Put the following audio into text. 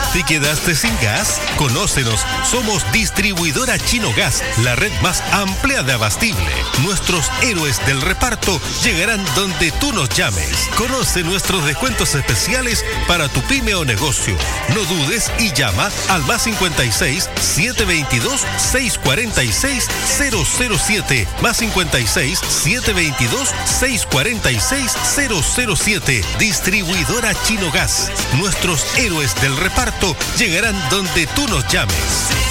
¿Te quedaste sin gas? Conócenos, somos Distribuidora Chino Gas, la red más amplia de abastible. Nuestros héroes del reparto llegarán donde tú nos llames. Conoce nuestros descuentos especiales para tu pyme o negocio. No dudes y llama al +56 722 646 007, +56 722 646 007. Distribuidora Chino Gas. Nuestros héroes del reparto llegarán donde tú nos llames.